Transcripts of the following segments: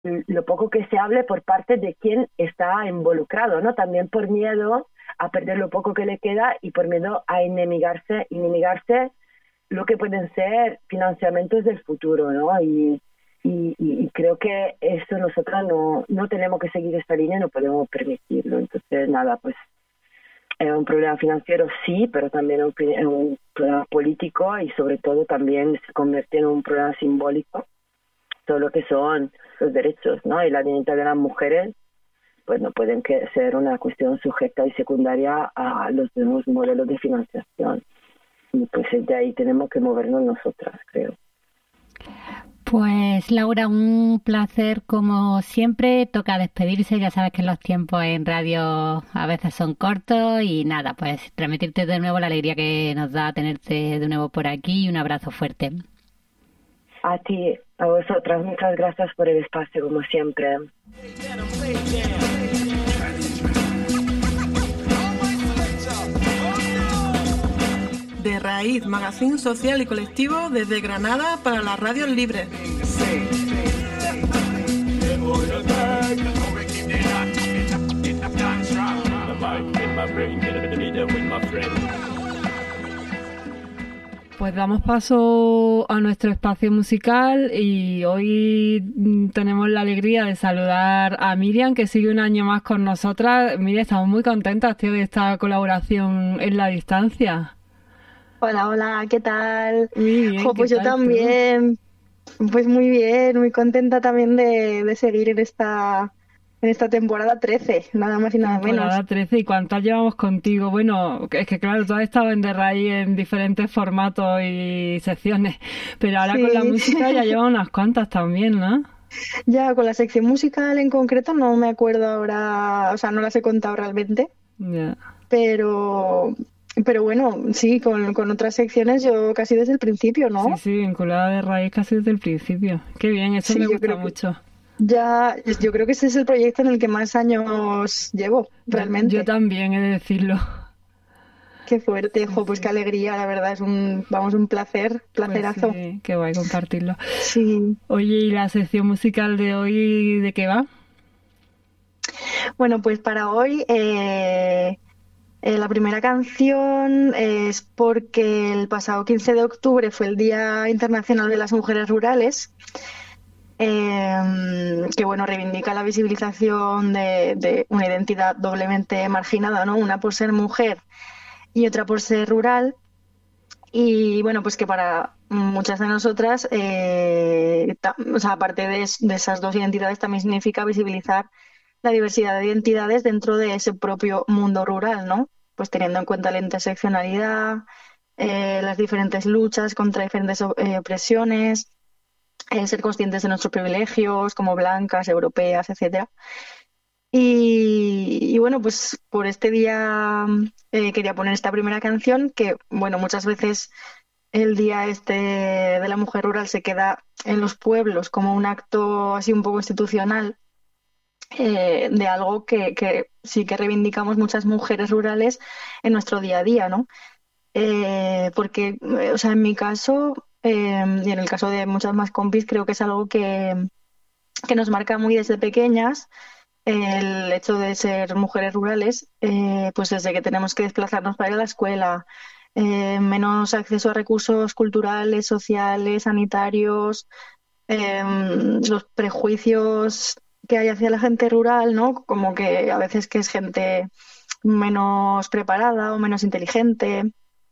lo poco que se hable por parte de quien está involucrado, ¿no? También por miedo a perder lo poco que le queda y por miedo a enemigarse lo que pueden ser financiamientos del futuro, ¿no? Y creo que eso nosotros no tenemos que seguir esta línea, no podemos permitirlo. Entonces, nada, pues es un problema financiero, sí, pero también es un problema político y sobre todo también se convierte en un problema simbólico, todo lo que son los derechos, ¿no? Y la dignidad de las mujeres, pues no pueden ser una cuestión sujeta y secundaria a los nuevos modelos de financiación. Y pues de ahí tenemos que movernos nosotras, creo. Pues Laura, un placer como siempre. Toca despedirse, ya sabes que los tiempos en radio a veces son cortos y nada, pues transmitirte de nuevo la alegría que nos da tenerte de nuevo por aquí y un abrazo fuerte. A ti, a vosotras, muchas gracias por el espacio, como siempre. De Raíz, magazín social y colectivo desde Granada para las radios libres. Pues damos paso a nuestro espacio musical y hoy tenemos la alegría de saludar a Miriam, que sigue un año más con nosotras. Miriam, estamos muy contentas, tío, de esta colaboración en la distancia. Hola, hola, ¿qué tal? Muy bien, ¿qué Pues yo tal tú? también, pues muy bien, muy contenta también de seguir en esta temporada 13, nada más y nada Temporada menos. 13, ¿y cuántas llevamos contigo? Bueno, es que claro, tú has estado en The Ray en diferentes formatos y secciones, pero ahora con la Sí, música ya lleva unas cuantas también, ¿no? ya con la sección musical en concreto no me acuerdo ahora, o sea, no las he contado realmente, Ya. pero, pero bueno, sí, con otras secciones yo casi desde el principio, Sí, ¿no? sí, vinculada de raíz casi desde el principio. Qué bien, eso me Sí, gusta mucho. yo creo que ese es el proyecto en el que más años llevo, Yo realmente. también he de decirlo. Qué fuerte, Sí, jo, pues qué sí. alegría, la verdad, un placer, Pues placerazo. sí, qué guay compartirlo. Sí, Oye, ¿y la sección musical de hoy de qué va? bueno, pues para hoy la primera canción es porque el pasado 15 de octubre fue el Día Internacional de las Mujeres Rurales, que bueno, reivindica la visibilización de una identidad doblemente marginada, ¿no? Una por ser mujer y otra por ser rural. Y bueno, pues que para muchas de nosotras, o sea, aparte de esas dos identidades, también significa visibilizar la diversidad de identidades dentro de ese propio mundo rural, ¿no? Pues teniendo en cuenta la interseccionalidad, las diferentes luchas contra diferentes opresiones, ser conscientes de nuestros privilegios como blancas, europeas, etcétera. Y bueno, pues por este día quería poner esta primera canción que, bueno, muchas veces el día este de la mujer rural se queda en los pueblos como un acto así un poco institucional de algo que sí que reivindicamos muchas mujeres rurales en nuestro día a día, ¿no? Porque, o sea, en mi caso y en el caso de muchas más compis, creo que es algo que nos marca muy desde pequeñas el hecho de ser mujeres rurales, pues desde que tenemos que desplazarnos para ir a la escuela, menos acceso a recursos culturales, sociales, sanitarios, los prejuicios que hay hacia la gente rural, ¿no? Como que a veces que es gente menos preparada o menos inteligente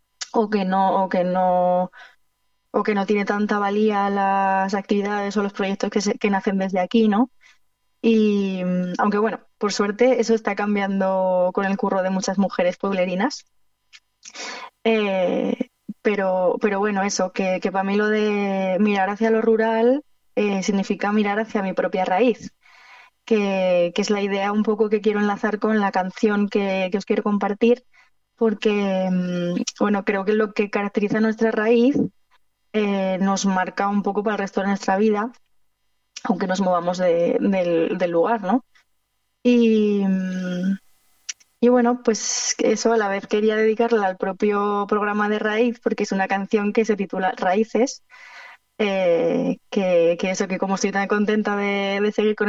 o o que no tiene tanta valía las actividades o los proyectos que nacen desde aquí, ¿no? Y aunque bueno, por suerte eso está cambiando con el curro de muchas mujeres pueblerinas. Eh, pero bueno, eso, que para mí lo de mirar hacia lo rural significa mirar hacia mi propia raíz, que es la idea un poco que quiero enlazar con la canción que os quiero compartir, porque bueno, creo que lo que caracteriza nuestra raíz nos marca un poco para el resto de nuestra vida, aunque nos movamos del lugar, ¿no? Y, y bueno, pues eso a la vez quería dedicarla al propio programa de Raíz, porque es una canción que se titula Raíces, que eso, que como estoy tan contenta de seguir con